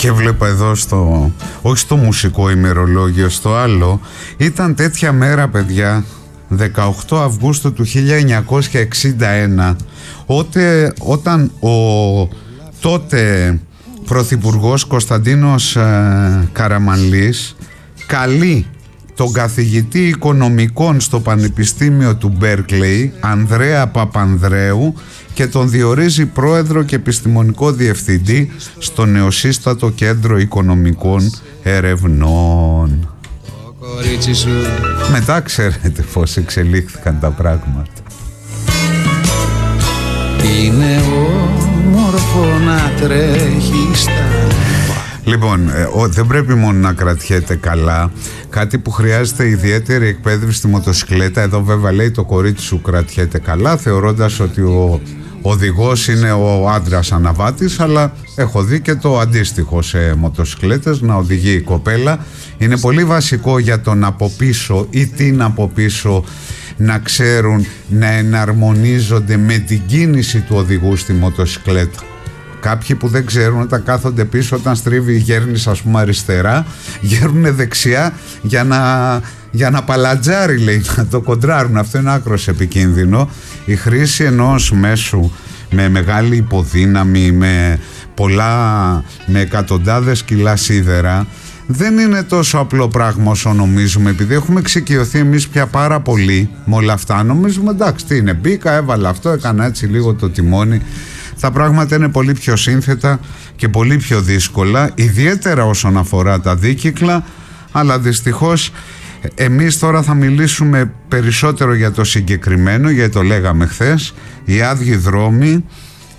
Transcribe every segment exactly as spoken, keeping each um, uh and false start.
Και βλέπω εδώ στο, όχι στο μουσικό ημερολόγιο, στο άλλο, ήταν τέτοια μέρα, παιδιά, δεκαοκτώ Αυγούστου του χίλια εννιακόσια εξήντα ένα, ότε, όταν ο τότε πρωθυπουργός Κωνσταντίνος ε, Καραμανλής καλεί τον καθηγητή οικονομικών στο Πανεπιστήμιο του Μπέρκλεϊ, Ανδρέα Παπανδρέου, και τον διορίζει πρόεδρο και επιστημονικό διευθυντή στο νεοσύστατο Κέντρο Οικονομικών Ερευνών. Μετά ξέρετε πώς εξελίχθηκαν τα πράγματα. Είναι όμορφο να τρέχει στα... Λοιπόν, ε, ο, δεν πρέπει μόνο να κρατιέται καλά. Κάτι που χρειάζεται ιδιαίτερη εκπαίδευση στη μοτοσυκλέτα. Εδώ βέβαια λέει το κορίτσι σου κρατιέται καλά, θεωρώντας ότι ο οδηγός είναι ο άντρας αναβάτης, αλλά έχω δει και το αντίστοιχο σε μοτοσυκλέτες, να οδηγεί η κοπέλα. Είναι πολύ βασικό για τον από πίσω ή την από πίσω να ξέρουν να εναρμονίζονται με την κίνηση του οδηγού στη μοτοσυκλέτα. Κάποιοι που δεν ξέρουν, όταν κάθονται πίσω, όταν στρίβει γέρνης ας πούμε αριστερά, γέρνουνε δεξιά για να, για να παλατζάρει, λέει, να το κοντράρουν. Αυτό είναι άκρος επικίνδυνο. Η χρήση ενός μέσου με μεγάλη υποδύναμη, με πολλά, με εκατοντάδες κιλά σίδερα, δεν είναι τόσο απλό πράγμα όσο νομίζουμε. Επειδή έχουμε εξοικειωθεί εμείς πια πάρα πολύ με όλα αυτά, νομίζουμε εντάξει, τι είναι, μπήκα, έβαλα αυτό, έκανα έτσι λίγο το τιμόνι. Τα πράγματα είναι πολύ πιο σύνθετα και πολύ πιο δύσκολα, ιδιαίτερα όσον αφορά τα δίκυκλα, αλλά δυστυχώς εμείς τώρα θα μιλήσουμε περισσότερο για το συγκεκριμένο, γιατί το λέγαμε χθες. Οι άδειοι δρόμοι,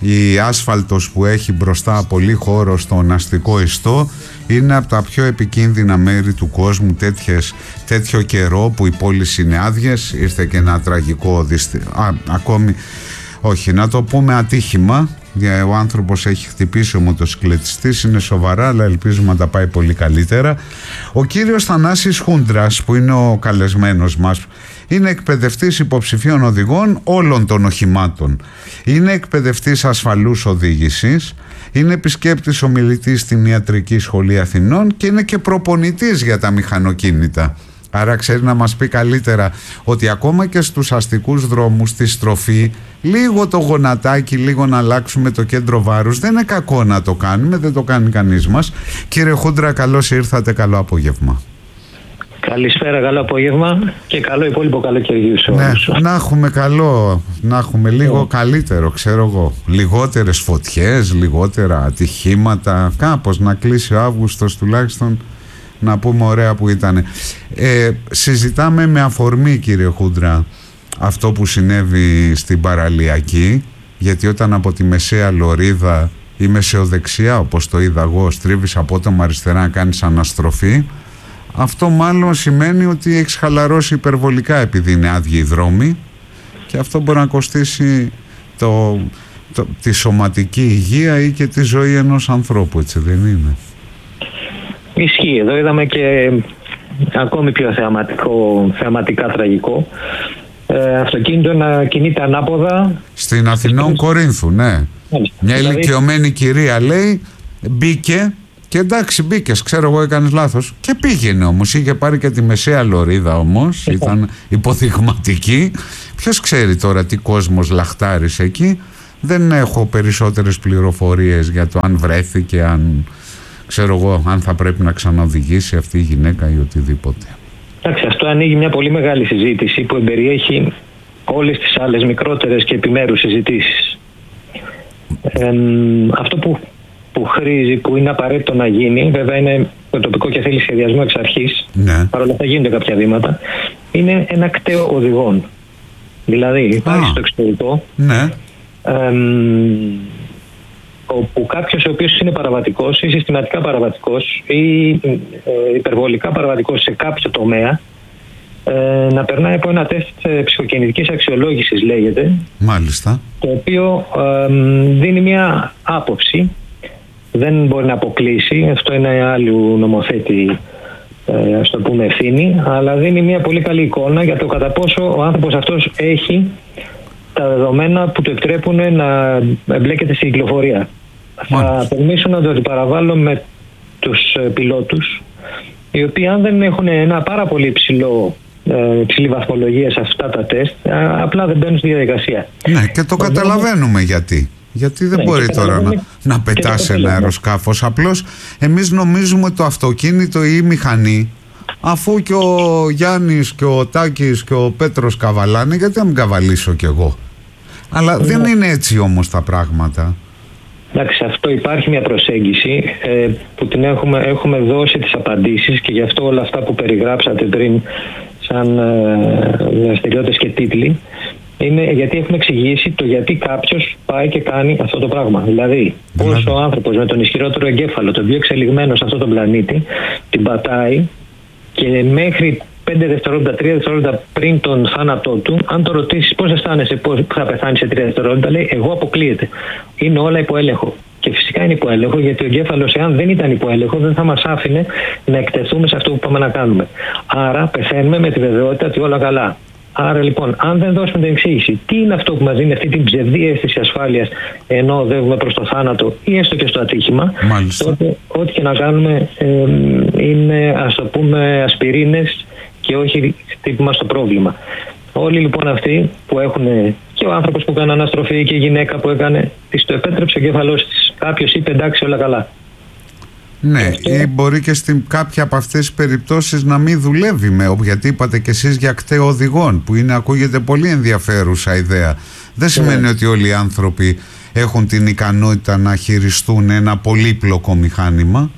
η άσφαλτος που έχει μπροστά πολύ χώρο στον αστικό ιστό, είναι από τα πιο επικίνδυνα μέρη του κόσμου τέτοιες, τέτοιο καιρό που οι πόλεις είναι άδειες. Ήρθε και ένα τραγικό δυστη... Α, ακόμη όχι, να το πούμε ατύχημα. Ο άνθρωπος έχει χτυπήσει, ο μοτοσυκλετιστής, είναι σοβαρά, αλλά ελπίζουμε να τα πάει πολύ καλύτερα. Ο κύριος Θανάσης Χούντρας, που είναι ο καλεσμένος μας, είναι εκπαιδευτής υποψηφίων οδηγών όλων των οχημάτων. Είναι εκπαιδευτής ασφαλούς οδήγησης, είναι επισκέπτης ομιλητής στην Ιατρική Σχολή Αθηνών και είναι και προπονητής για τα μηχανοκίνητα. Άρα ξέρει να μας πει καλύτερα ότι ακόμα και στους αστικούς δρόμους, στη στροφή, λίγο το γονατάκι, λίγο να αλλάξουμε το κέντρο βάρους, δεν είναι κακό να το κάνουμε, δεν το κάνει κανείς μας. Κύριε Χούντρα, καλώς ήρθατε, καλό απόγευμα. Καλησπέρα, καλό απόγευμα και καλό υπόλοιπο καλοκαίρι σε όλους. Ναι, να έχουμε καλό, να έχουμε λίγο yeah. καλύτερο, ξέρω εγώ. Λιγότερες φωτιές, λιγότερα ατυχήματα, κάπως να κλείσει ο Αύγουστος τουλάχιστον. Να πούμε ωραία που ήταν. Ε, συζητάμε με αφορμή, κύριε Χούντρα, αυτό που συνέβη στην παραλιακή, γιατί όταν από τη μεσαία λωρίδα ή μεσαιοδεξιά, όπως το είδα εγώ, στρίβεις απότομα αριστερά να κάνεις αναστροφή, αυτό μάλλον σημαίνει ότι έχεις χαλαρώσει υπερβολικά, επειδή είναι άδειοι οι δρόμοι, και αυτό μπορεί να κοστίσει το, το, τη σωματική υγεία ή και τη ζωή ενός ανθρώπου, έτσι δεν είναι? Ισχύει. Εδώ είδαμε και ακόμη πιο θεαματικό, θεαματικά τραγικό. Ε, αυτοκίνητο να κινείται ανάποδα. Στην Αθηνών Κορίνθου, ναι. ναι. Μια δηλαδή... ηλικιωμένη κυρία, λέει, μπήκε και εντάξει, μπήκε, ξέρω εγώ, έκανες λάθος. Και πήγαινε όμως. Είχε πάρει και τη μεσαία λωρίδα όμως. Ήταν υποδειγματική. Ποιος ξέρει τώρα τι κόσμος λαχτάρισε εκεί. Δεν έχω περισσότερες πληροφορίες για το αν βρέθηκε, αν... ξέρω εγώ, αν θα πρέπει να ξαναοδηγήσει αυτή η γυναίκα ή οτιδήποτε. Εντάξει, αυτό ανοίγει μια πολύ μεγάλη συζήτηση που εμπεριέχει όλες τις άλλες μικρότερες και επιμέρους συζητήσεις. Ε, αυτό που, που χρήζει, που είναι απαραίτητο να γίνει, βέβαια είναι το τοπικό και θέλει σχεδιασμό εξ αρχής, ναι. παρόλα αυτά γίνονται κάποια βήματα, είναι ένα κτέο οδηγών. Δηλαδή υπάρχει ah. στο εξωτερικό, ναι. ε, όπου κάποιος ο οποίος είναι παραβατικός ή συστηματικά παραβατικός ή ε, υπερβολικά παραβατικός σε κάποιο τομέα, ε, να περνάει από ένα τεστ ψυχοκινητικής αξιολόγησης, λέγεται. Μάλιστα. Το οποίο ε, δίνει μια άποψη, δεν μπορεί να αποκλείσει, αυτό είναι άλλου νομοθέτη, ε, ας το πούμε, ευθύνη, αλλά δίνει μια πολύ καλή εικόνα για το κατά πόσο ο άνθρωπος αυτός έχει τα δεδομένα που του επιτρέπουν να εμπλέκεται στην κυκλοφορία. Θα τολμήσω να το αντιπαραβάλλω με τους πιλότους, οι οποίοι αν δεν έχουν ένα πάρα πολύ υψηλό, υψηλή βαθμολογία σε αυτά τα τεστ, απλά δεν μπαίνουν στη διαδικασία. Ναι, και το καταλαβαίνουμε γιατί. Γιατί δεν ναι, μπορεί τώρα να, να πετάσει ένα αεροσκάφος. Απλώς εμείς νομίζουμε ότι το αυτοκίνητο ή η μηχανή, αφού και ο Γιάννης και ο Τάκης και ο Πέτρος καβαλάνε, γιατί να μην καβαλήσω κι εγώ. Αλλά ναι. δεν είναι έτσι όμως τα πράγματα. Εντάξει, αυτό υπάρχει μια προσέγγιση ε, που την έχουμε, έχουμε δώσει τις απαντήσεις, και γι' αυτό όλα αυτά που περιγράψατε πριν σαν ε, δραστηριότητες και τίτλοι, είναι γιατί έχουμε εξηγήσει το γιατί κάποιος πάει και κάνει αυτό το πράγμα. Δηλαδή, πώς ο άνθρωπος με τον ισχυρότερο εγκέφαλο, το πιο εξελιγμένο σε αυτόν τον πλανήτη, την πατάει, και μέχρι πέντε δευτερόλεπτα, τρία δευτερόλεπτα πριν τον θάνατό του, αν το ρωτήσεις πώς αισθάνεσαι, πώς θα πεθάνει σε τρία δευτερόλεπτα, λέει εγώ αποκλείεται. Είναι όλα υπό έλεγχο. Και φυσικά είναι υπό έλεγχο, γιατί ο εγκέφαλος, εάν δεν ήταν υπό έλεγχο, δεν θα μας άφηνε να εκτεθούμε σε αυτό που πάμε να κάνουμε. Άρα πεθαίνουμε με τη βεβαιότητα ότι όλα καλά. Άρα λοιπόν, αν δεν δώσουμε την εξήγηση, τι είναι αυτό που μας δίνει αυτή την ψευδή αίσθηση ασφάλειας ενώ οδεύουμε προς το θάνατο ή έστω και στο ατύχημα, Μάλιστα. τότε ό,τι και να κάνουμε ε, είναι, ας το πούμε, ασπιρίνες και όχι χτύπημα στο πρόβλημα. Όλοι λοιπόν αυτοί που έχουν, και ο άνθρωπος που έκανε αναστροφή και η γυναίκα που έκανε, της το επέτρεψε ο εγκέφαλός της. Κάποιος είπε εντάξει, όλα καλά. Ναι, αυτό... ή μπορεί και στην κάποια από αυτές τις περιπτώσεις να μην δουλεύει με, γιατί είπατε και εσείς για κταίο οδηγών, που είναι, ακούγεται πολύ ενδιαφέρουσα ιδέα. Δεν σημαίνει yeah. ότι όλοι οι άνθρωποι έχουν την ικανότητα να χειριστούν ένα πολύπλοκο μηχάνημα.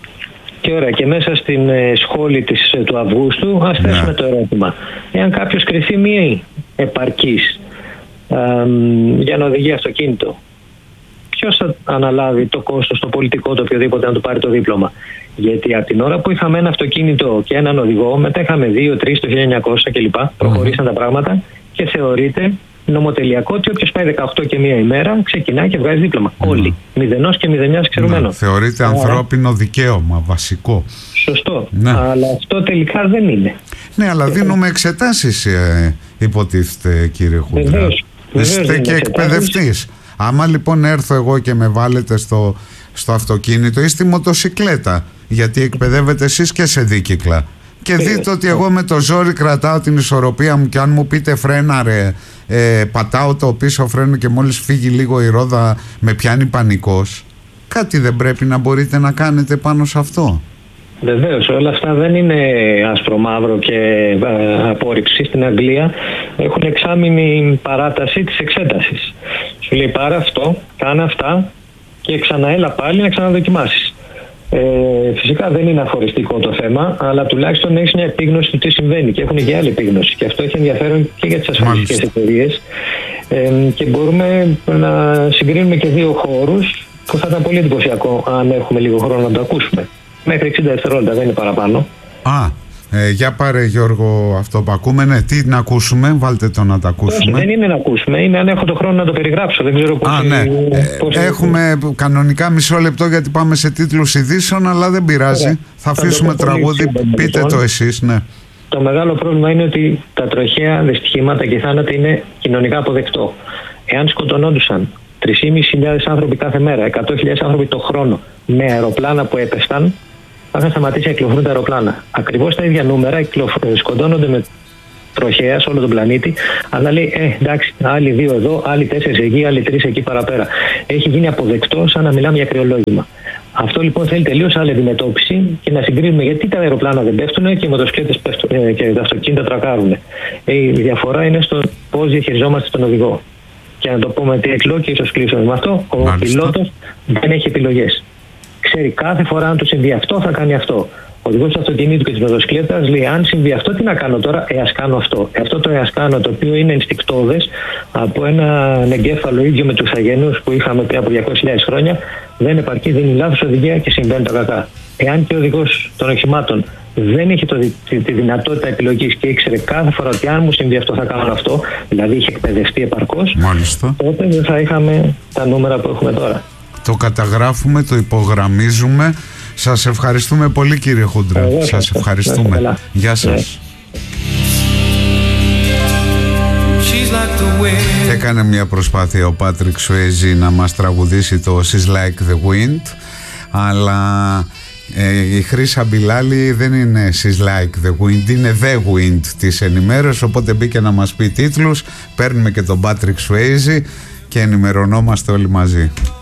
Και ωραία, και μέσα στην ε, σχόλη της, του Αυγούστου ας θέσουμε yeah. το ερώτημα. Εάν κάποιος κριθεί μη επαρκής ε, για να οδηγεί αυτοκίνητο, ποιος θα αναλάβει το κόστος, το πολιτικό, το οποιοδήποτε, να του πάρει το δίπλωμα? Γιατί από την ώρα που είχαμε ένα αυτοκίνητο και έναν οδηγό, μετά είχαμε δύο, τρεις το χίλια εννιακόσια κλπ. Mm-hmm. Προχωρήσαν τα πράγματα και θεωρείται νομοτελειακό ότι όποιος πάει δεκαοκτώ και μία ημέρα ξεκινάει και βγάζει δίπλωμα. Mm-hmm. Όλοι. Μηδενός και μηδενιάς ξερουμένο. Mm-hmm. Θεωρείται Άρα... ανθρώπινο δικαίωμα, βασικό. Σωστό. Ναι. Αλλά αυτό τελικά δεν είναι. Ναι, αλλά δίνουμε εξετάσεις, ε, υποτίθεται, κύριε Χούντρα. Βεβαίως. Είστε και εκπαιδευτής. Άμα λοιπόν έρθω εγώ και με βάλετε στο, στο αυτοκίνητο ή στη μοτοσικλέτα, γιατί εκπαιδεύετε εσείς και σε δίκυκλα, και δείτε ότι εγώ με το ζόρι κρατάω την ισορροπία μου, και αν μου πείτε φρένα ρε, ε, πατάω το πίσω φρένο και μόλις φύγει λίγο η ρόδα με πιάνει πανικός, κάτι δεν πρέπει να μπορείτε να κάνετε πάνω σε αυτό? Βεβαίως, όλα αυτά δεν είναι άσπρο μαύρο και ε, απόρριψη. Στην Αγγλία έχουν εξάμηνη παράταση της εξέτασης. Σου λέει πάρε αυτό, κάνε αυτά και ξαναέλα πάλι να ξαναδοκιμάσεις. Ε, φυσικά δεν είναι αφοριστικό το θέμα, αλλά τουλάχιστον έχεις μια επίγνωση του τι συμβαίνει, και έχουν και άλλη επίγνωση, και αυτό έχει ενδιαφέρον και για τις ασφαλιστικές εταιρείες, ε, και μπορούμε να συγκρίνουμε και δύο χώρους που θα ήταν πολύ εντυπωσιακό αν έχουμε λίγο χρόνο να το ακούσουμε. Μέχρι εξήντα δευτερόλεπτα, δεν είναι παραπάνω. Α, ε, για πάρε Γιώργο αυτό που ακούμε. Ναι, τι να ακούσουμε, βάλτε το να το ακούσουμε. Όχι, δεν είναι να ακούσουμε, είναι αν έχω το χρόνο να το περιγράψω. Δεν ξέρω πώς. Α, ναι. πώς ε, έχουμε είναι. Κανονικά μισό λεπτό, γιατί πάμε σε τίτλους ειδήσεων, αλλά δεν πειράζει. Ωραία. Θα αφήσουμε θα τραγούδι, πείτε λοιπόν. το εσείς, ναι. Το μεγάλο πρόβλημα είναι ότι τα τροχαία δυστυχήματα και θάνατοι είναι κοινωνικά αποδεκτό. Εάν σκοτωνόντουσαν τρεις χιλιάδες πεντακόσιοι άνθρωποι κάθε μέρα, εκατό χιλιάδες άνθρωποι το χρόνο με αεροπλάνα που έπεσταν, θα είχαν σταματήσει να κυκλοφορούν τα αεροπλάνα. Ακριβώς τα ίδια νούμερα σκοτώνονται με τροχαία σε όλο τον πλανήτη, αλλά λέει ε, εντάξει, άλλοι δύο εδώ, άλλοι τέσσερις εκεί, άλλοι τρεις εκεί παραπέρα. Έχει γίνει αποδεκτό σαν να μιλάμε για κρυολόγημα. Αυτό λοιπόν θέλει τελείως άλλη αντιμετώπιση, και να συγκρίνουμε γιατί τα αεροπλάνα δεν πέφτουν και οι μοτοσυκλέτες πέφτουν και τα αυτοκίνητα τρακάρουν. Η διαφορά είναι στο πώς διαχειριζόμαστε τον οδηγό. Και να το πούμε τίτλο, και ίσως κλείσουμε με αυτό, ο πιλότος δεν έχει επιλογές. Ξέρει κάθε φορά αν του συμβεί αυτό, θα κάνει αυτό. Ο οδηγός του αυτοκινήτου και της μοτοσυκλέτας λέει: αν συμβεί αυτό, τι να κάνω τώρα, ε, ας κάνω αυτό. Ε, αυτό το ε, ας κάνω, το οποίο είναι ενστικτώδες από ένα εγκέφαλο ίδιο με τους αγενούς που είχαμε πριν από διακόσιες χιλιάδες χρόνια, δεν επαρκεί, δίνει λάθος οδηγία και συμβαίνουν τα κακά. Εάν και ο οδηγός των οχημάτων δεν είχε το, τη, τη δυνατότητα επιλογής και ήξερε κάθε φορά ότι αν μου συμβεί αυτό θα κάνω αυτό, δηλαδή είχε εκπαιδευτεί επαρκώς, τότε δεν θα είχαμε τα νούμερα που έχουμε τώρα. Το καταγράφουμε, το υπογραμμίζουμε. Σας ευχαριστούμε πολύ, κύριε Χούντρα. Εγώ, σας ευχαριστούμε. Καλά. Γεια σας. Yeah. Έκανε μια προσπάθεια ο Πάτρικ Σουέιζι να μας τραγουδήσει το She's Like the Wind, αλλά Ε, η Χρύσα Μπιλάλη δεν είναι she's like the wind, είναι the wind της ενημέρωσης, οπότε μπήκε να μας πει τίτλους, παίρνουμε και τον Patrick Swayze και ενημερωνόμαστε όλοι μαζί.